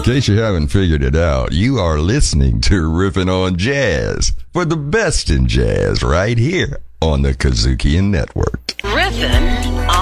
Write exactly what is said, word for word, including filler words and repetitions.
In case you haven't figured it out, you are listening to Riffin' on Jazz for the best in jazz right here on the Kazukian Network.